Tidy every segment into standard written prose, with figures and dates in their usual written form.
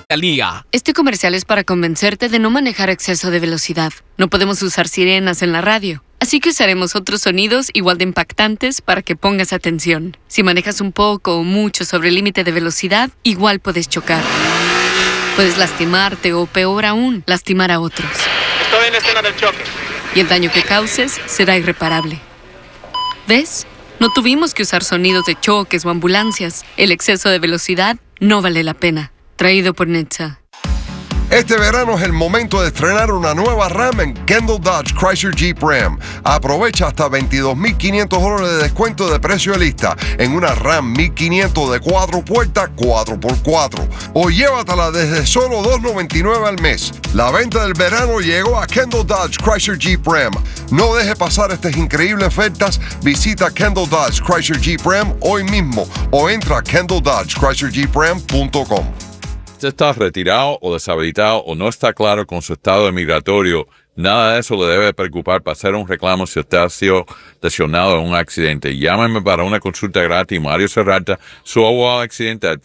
Hialeah. Este comercial es para convencerte de no manejar a exceso de velocidad. No podemos usar sirenas en la radio, así que usaremos otros sonidos igual de impactantes para que pongas atención. Si manejas un poco o mucho sobre el límite de velocidad, igual puedes chocar. Puedes lastimarte o, peor aún, lastimar a otros. Estoy en la escena del choque. Y el daño que causes será irreparable. ¿Ves? No tuvimos que usar sonidos de choques o ambulancias. El exceso de velocidad no vale la pena. Traído por NHTSA. Este verano es el momento de estrenar una nueva RAM en Kendall Dodge Chrysler Jeep Ram. Aprovecha hasta $22,500 de descuento de precio de lista en una RAM 1500 de 4 puertas 4x4. O llévatela desde solo $299 al mes. La venta del verano llegó a Kendall Dodge Chrysler Jeep Ram. No deje pasar estas increíbles ofertas. Visita Kendall Dodge Chrysler Jeep Ram hoy mismo o entra a KendallDodgeChryslerJeepRam.com. Usted está retirado o deshabilitado o no está claro con su estado migratorio, nada de eso le debe preocupar para hacer un reclamo si usted ha sido lesionado en un accidente. Llámeme para una consulta gratis, Mario Serrata, su abogado de accidente al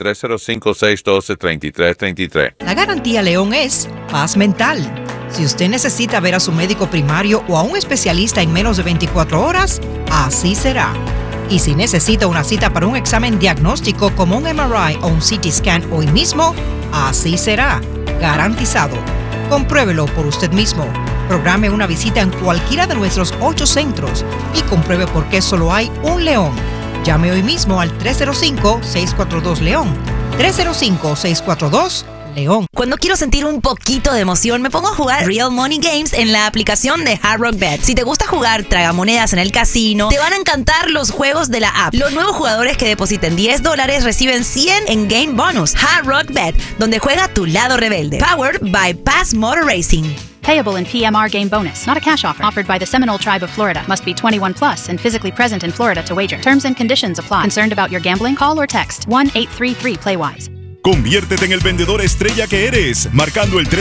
305-612-3333. La garantía León es paz mental. Si usted necesita ver a su médico primario o a un especialista en menos de 24 horas, así será. Y si necesita una cita para un examen diagnóstico como un MRI o un CT scan hoy mismo, así será. Garantizado. Compruébelo por usted mismo. Programe una visita en cualquiera de nuestros 8 centros y compruebe por qué solo hay un León. Llame hoy mismo al 305-642-LEON. 305-642-LEON. Cuando quiero sentir un poquito de emoción, me pongo a jugar Real Money Games en la aplicación de Hard Rock Bet. Si te gusta jugar tragamonedas en el casino, te van a encantar los juegos de la app. Los nuevos jugadores que depositen $10 reciben 100 en Game Bonus. Hard Rock Bet, donde juega tu lado rebelde. Powered by Pass Motor Racing. Payable in PMR game bonus, not a cash offer. Offered by the Seminole Tribe of Florida. Must be 21 plus and physically present in Florida to wager. Terms and conditions apply. Concerned about your gambling? Call or text 1-833-PLAY-WISE. Conviértete en el vendedor estrella que eres, marcando el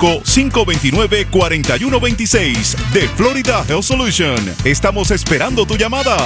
305-529-4126 de Florida Health Solution. Estamos esperando tu llamada.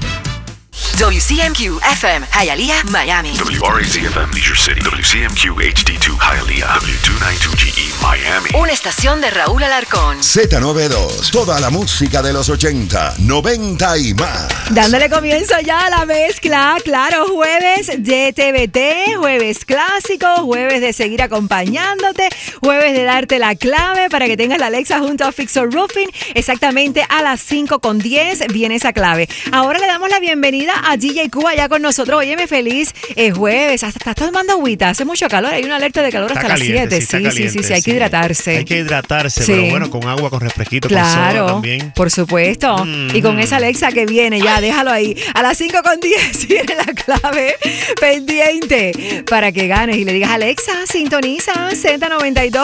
WCMQ FM, Hialeah, Miami. WRAZ FM, Leisure City. WCMQ HD2, Hialeah. W292GE, Miami. Una estación de Raúl Alarcón. Z92, toda la música de los 80, 90 y más. Dándole comienzo ya a la mezcla, claro, jueves de TVT, jueves clásico, jueves de seguir acompañándote, jueves de darte la clave para que tengas la Alexa junto a Fixer Roofing. Exactamente a las 5:10 viene esa clave. Ahora le damos la bienvenida a DJ Cuba ya con nosotros. Óyeme, feliz jueves. Hasta estás tomando agüita. Hace mucho calor. Hay una alerta de calor hasta las 7. Sí, hay que hidratarse. Hay que hidratarse, sí. Pero bueno, con agua, con refresquito, claro, con soda también. Por supuesto. Y con esa Alexa que viene ya, déjalo ahí. A las 5:10 viene la clave pendiente para que ganes y le digas, Alexa, sintoniza Z92.